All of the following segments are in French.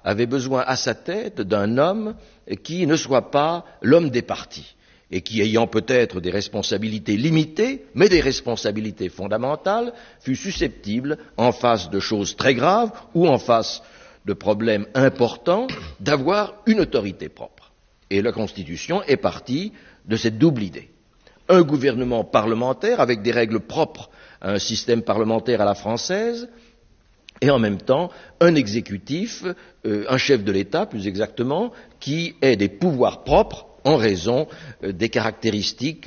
avait besoin à sa tête d'un homme qui ne soit pas l'homme des partis et qui, ayant peut-être des responsabilités limitées, mais des responsabilités fondamentales, fût susceptible, en face de choses très graves ou en face de problèmes importants, d'avoir une autorité propre. Et la Constitution est partie de cette double idée. Un gouvernement parlementaire avec des règles propres à un système parlementaire à la française, et en même temps un exécutif, un chef de l'État plus exactement, qui ait des pouvoirs propres en raison des caractéristiques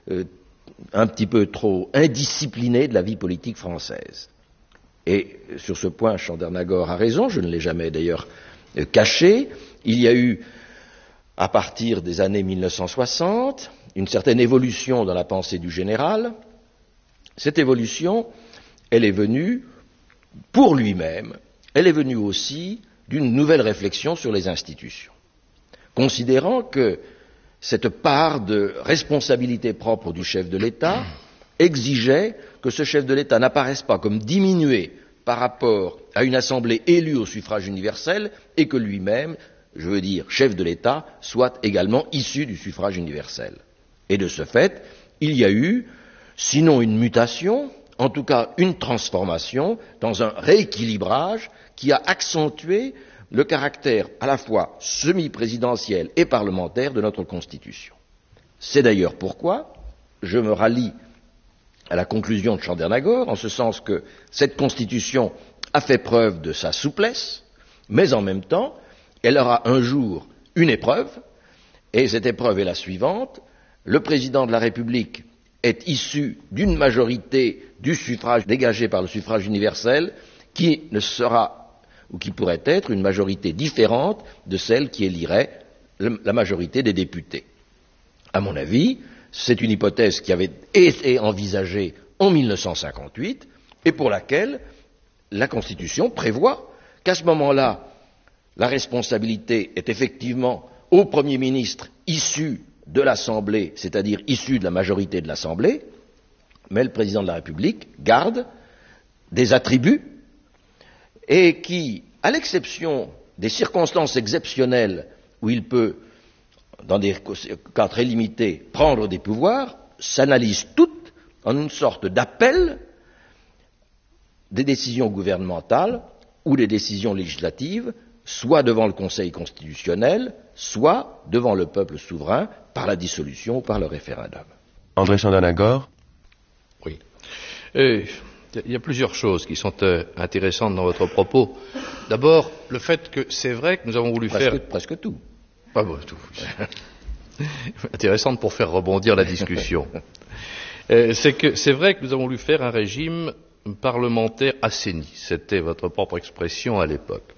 un petit peu trop indisciplinées de la vie politique française. Et sur ce point, Chandernagor a raison, je ne l'ai jamais d'ailleurs caché. Il y a eu, à partir des années 1960, une certaine évolution dans la pensée du général. Cette évolution, elle est venue pour lui-même, elle est venue aussi d'une nouvelle réflexion sur les institutions, considérant que cette part de responsabilité propre du chef de l'État exigeait que ce chef de l'État n'apparaisse pas comme diminué par rapport à une assemblée élue au suffrage universel et que lui-même, je veux dire chef de l'État, soit également issu du suffrage universel. Et de ce fait, il y a eu, sinon une mutation, en tout cas une transformation dans un rééquilibrage qui a accentué le caractère à la fois semi-présidentiel et parlementaire de notre Constitution. C'est d'ailleurs pourquoi je me rallie à la conclusion de Chandernagor, en ce sens que cette Constitution a fait preuve de sa souplesse, mais en même temps, elle aura un jour une épreuve, et cette épreuve est la suivante. Le président de la République est issu d'une majorité du suffrage dégagé par le suffrage universel qui ne sera ou qui pourrait être une majorité différente de celle qui élirait la majorité des députés. À mon avis, c'est une hypothèse qui avait été envisagée en 1958 et pour laquelle la Constitution prévoit qu'à ce moment-là, la responsabilité est effectivement au Premier ministre issu de l'Assemblée, c'est-à-dire issu de la majorité de l'Assemblée, mais le président de la République garde des attributs et qui, à l'exception des circonstances exceptionnelles où il peut, dans des cas très limités, prendre des pouvoirs, s'analysent toutes en une sorte d'appel des décisions gouvernementales ou des décisions législatives, soit devant le Conseil constitutionnel, soit devant le peuple souverain, par la dissolution ou par le référendum. André Chandernagor. Oui. Il y a plusieurs choses qui sont intéressantes dans votre propos. D'abord, le fait que c'est vrai que nous avons voulu faire... Presque tout. Ah bon, tout. Intéressante pour faire rebondir la discussion. C'est vrai que nous avons voulu faire un régime parlementaire assaini. C'était votre propre expression à l'époque.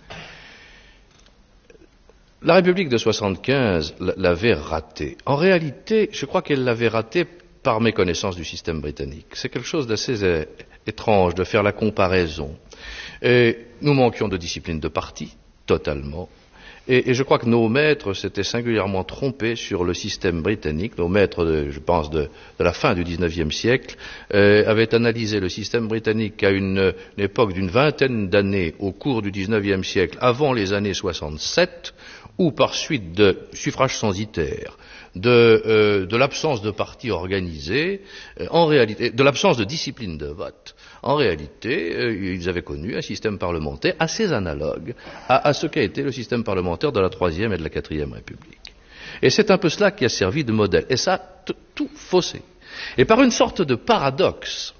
La République de 75 l'avait raté. En réalité, je crois qu'elle l'avait raté par méconnaissance du système britannique. C'est quelque chose d'assez étrange de faire la comparaison. Nous manquions de discipline de parti, totalement. Et je crois que nos maîtres s'étaient singulièrement trompés sur le système britannique. Nos maîtres, je pense, de la fin du XIXe siècle, avaient analysé le système britannique à une époque d'une vingtaine d'années au cours du XIXe siècle, avant les années 67, où par suite de suffrage censitaire, de l'absence de partis organisés, en réalité, de l'absence de discipline de vote, en réalité, ils avaient connu un système parlementaire assez analogue à ce qu'a été le système parlementaire de la Troisième et de la Quatrième République. Et c'est un peu cela qui a servi de modèle. Et ça a tout faussé. Et par une sorte de paradoxe,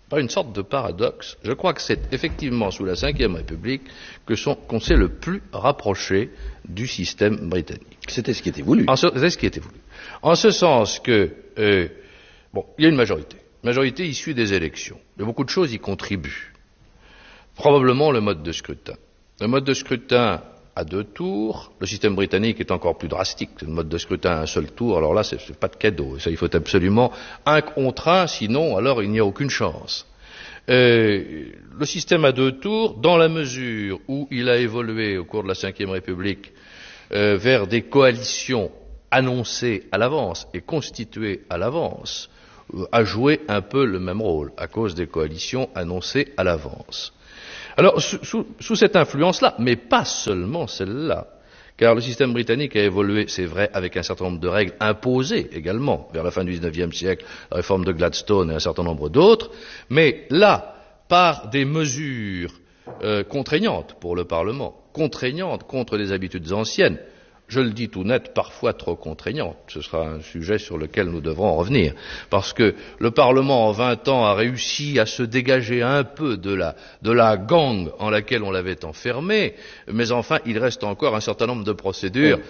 je crois que c'est effectivement sous la Cinquième République qu'on s'est le plus rapproché du système britannique. C'était ce qui était voulu. C'était ce qui était voulu. En ce sens que, il y a une majorité issue des élections. Il y a beaucoup de choses y contribuent. Probablement le mode de scrutin. Le mode de scrutin à 2 tours. Le système britannique est encore plus drastique. Le mode de scrutin à un seul tour. Alors là, c'est pas de cadeau. Ça, il faut absolument 1 contre 1, sinon, alors il n'y a aucune chance. Le système à 2 tours, dans la mesure où il a évolué au cours de la Cinquième République vers des coalitions annoncées à l'avance et constituées à l'avance, a joué un peu le même rôle à cause des coalitions annoncées à l'avance. Alors, sous cette influence-là, mais pas seulement celle-là, car le système britannique a évolué, c'est vrai, avec un certain nombre de règles imposées également, vers la fin du XIXe siècle, la réforme de Gladstone et un certain nombre d'autres, mais là, par des mesures contraignantes pour le Parlement, contraignantes contre des habitudes anciennes, je le dis tout net, parfois trop contraignantes. Ce sera un sujet sur lequel nous devrons revenir. Parce que le Parlement, en 20 ans, a réussi à se dégager un peu de la gangue en laquelle on l'avait enfermé, mais enfin, il reste encore un certain nombre de procédures.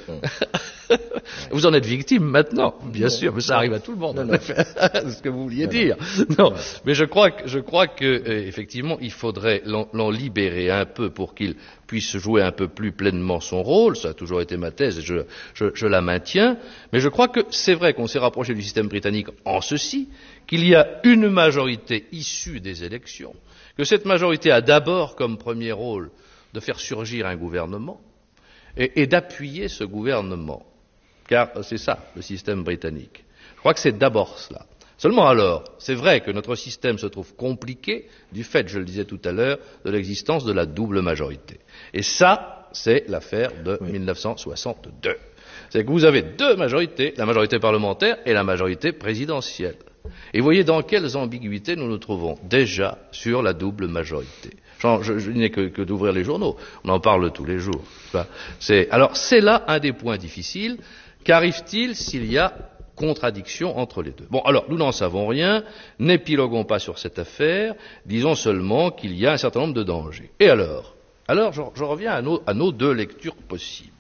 Vous en êtes victime maintenant, bien sûr, mais ça arrive à tout le monde. C'est ce que vous vouliez dire. Non, mais je crois que effectivement, il faudrait l'en libérer un peu pour qu'il puisse jouer un peu plus pleinement son rôle. Ça a toujours été ma thèse et je la maintiens. Mais je crois que c'est vrai qu'on s'est rapproché du système britannique en ceci, qu'il y a une majorité issue des élections, que cette majorité a d'abord comme premier rôle de faire surgir un gouvernement et d'appuyer ce gouvernement. Car c'est ça, le système britannique. Je crois que c'est d'abord cela. Seulement alors, c'est vrai que notre système se trouve compliqué du fait, je le disais tout à l'heure, de l'existence de la double majorité. Et ça, c'est l'affaire de 1962. C'est que vous avez deux majorités, la majorité parlementaire et la majorité présidentielle. Et voyez dans quelles ambiguïtés nous nous trouvons déjà sur la double majorité. Je n'ai que d'ouvrir les journaux, on en parle tous les jours. Alors c'est là un des points difficiles. Qu'arrive-t-il s'il y a contradiction entre les deux? Bon, alors, nous n'en savons rien, n'épiloguons pas sur cette affaire, disons seulement qu'il y a un certain nombre de dangers. Et alors, je reviens à nos deux lectures possibles.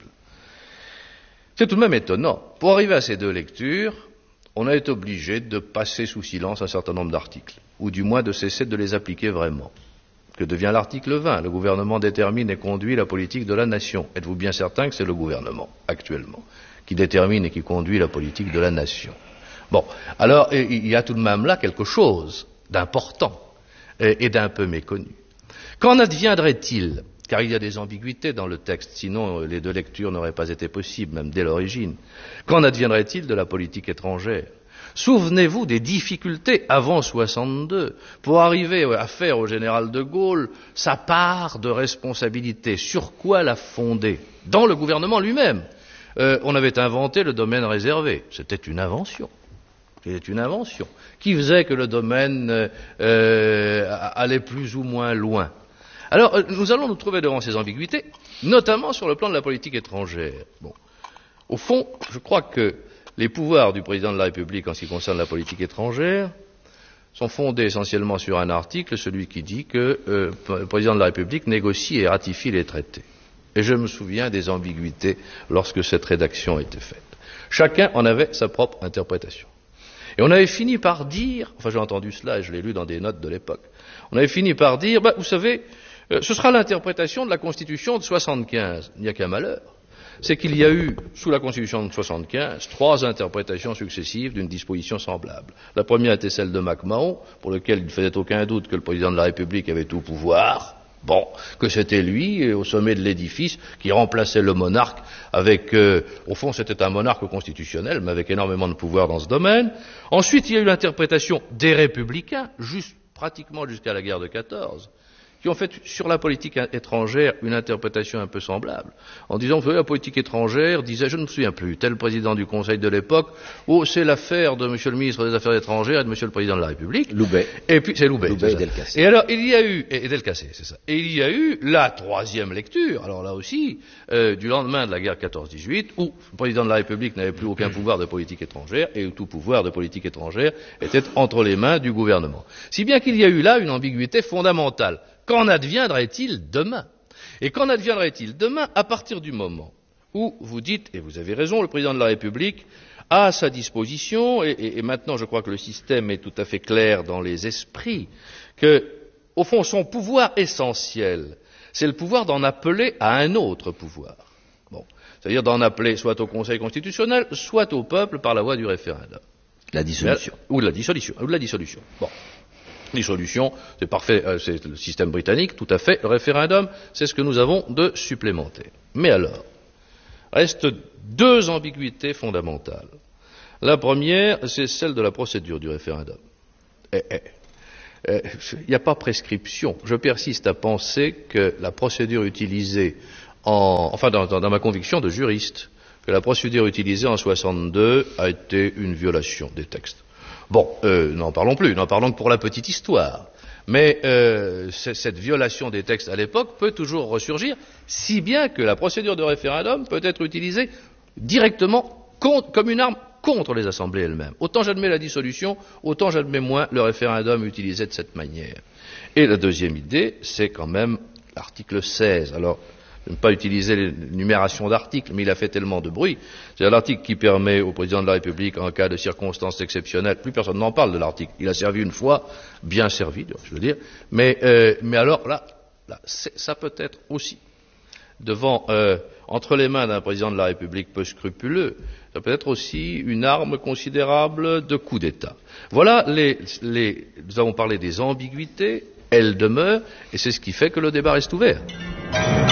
C'est tout de même étonnant. Pour arriver à ces deux lectures, on a été obligé de passer sous silence un certain nombre d'articles, ou du moins de cesser de les appliquer vraiment. Que devient l'article 20? Le gouvernement détermine et conduit la politique de la nation. Êtes-vous bien certain que c'est le gouvernement, actuellement, qui détermine et qui conduit la politique de la nation? Bon, alors il y a tout de même là quelque chose d'important et d'un peu méconnu. Qu'en adviendrait-il? Car il y a des ambiguïtés dans le texte, sinon les deux lectures n'auraient pas été possibles, même dès l'origine. Qu'en adviendrait-il de la politique étrangère? Souvenez-vous des difficultés avant 62 pour arriver à faire au général de Gaulle sa part de responsabilité. Sur quoi la fonder? Dans le gouvernement lui-même. On avait inventé le domaine réservé. C'était une invention. C'était une invention qui faisait que le domaine allait plus ou moins loin. Alors, nous allons nous trouver devant ces ambiguïtés, notamment sur le plan de la politique étrangère. Bon. Au fond, je crois que les pouvoirs du président de la République en ce qui concerne la politique étrangère sont fondés essentiellement sur un article, celui qui dit que le président de la République négocie et ratifie les traités. Et je me souviens des ambiguïtés lorsque cette rédaction était faite. Chacun en avait sa propre interprétation. Et on avait fini par dire, enfin j'ai entendu cela et je l'ai lu dans des notes de l'époque, on avait fini par dire, vous savez, ce sera l'interprétation de la Constitution de 75. Il n'y a qu'un malheur. C'est qu'il y a eu, sous la Constitution de 75, 3 interprétations successives d'une disposition semblable. La première était celle de MacMahon, pour lequel il ne faisait aucun doute que le président de la République avait tout pouvoir. Bon, que c'était lui, au sommet de l'édifice, qui remplaçait le monarque avec, au fond c'était un monarque constitutionnel, mais avec énormément de pouvoir dans ce domaine. Ensuite, il y a eu l'interprétation des républicains, pratiquement jusqu'à la guerre de 14, qui ont fait sur la politique étrangère une interprétation un peu semblable, en disant, vous savez, la politique étrangère disait, je ne me souviens plus, tel président du Conseil de l'époque, c'est l'affaire de monsieur le ministre des Affaires étrangères et de monsieur le président de la République. Loubet. Et puis, c'est Loubet et Delcassé. Et alors, il y a eu, et Delcassé, c'est ça. Et il y a eu la 3e lecture, alors là aussi, du lendemain de la guerre 14-18, où le président de la République n'avait plus aucun pouvoir de politique étrangère, et où tout pouvoir de politique étrangère était entre les mains du gouvernement. Si bien qu'il y a eu là une ambiguïté fondamentale. Qu'en adviendrait-il demain? Et qu'en adviendrait-il demain à partir du moment où vous dites, et vous avez raison, le président de la République a à sa disposition, et maintenant je crois que le système est tout à fait clair dans les esprits, que, au fond, son pouvoir essentiel, c'est le pouvoir d'en appeler à un autre pouvoir. Bon. C'est-à-dire d'en appeler soit au Conseil constitutionnel, soit au peuple par la voie du référendum. La dissolution. Ou de la dissolution. Bon. Dissolution, c'est parfait, c'est le système britannique, tout à fait. Le référendum, c'est ce que nous avons de supplémentaire. Mais alors, restent 2 ambiguïtés fondamentales. La première, c'est celle de la procédure du référendum. il n'y a pas prescription. Je persiste à penser que la procédure utilisée dans ma conviction de juriste, que la procédure utilisée en 62 a été une violation des textes. Bon, n'en parlons plus, n'en parlons que pour la petite histoire. Mais cette violation des textes à l'époque peut toujours ressurgir, si bien que la procédure de référendum peut être utilisée directement comme une arme contre les assemblées elles-mêmes. Autant j'admets la dissolution, autant j'admets moins le référendum utilisé de cette manière. Et la deuxième idée, c'est quand même l'article 16. Alors, je n'aime pas utiliser l'énumération d'articles, mais il a fait tellement de bruit. C'est l'article qui permet au président de la République, en cas de circonstances exceptionnelles, plus personne n'en parle de l'article. Il a servi une fois, bien servi, je veux dire. Mais alors là, ça peut être aussi entre les mains d'un président de la République peu scrupuleux, ça peut être aussi une arme considérable de coup d'État. Voilà, nous avons parlé des ambiguïtés, elles demeurent, et c'est ce qui fait que le débat reste ouvert.